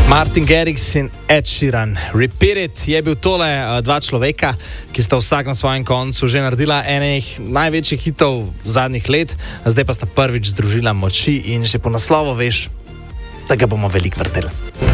Martin Garrix in Ed Sheeran. Repeat It je bil tole dva človeka, ki sta vsak na svojem koncu že naredila enih največjih hitov zadnjih let, zdaj pa sta prvič združila moči in že po naslovu veš, da ga bomo veliko vrteli.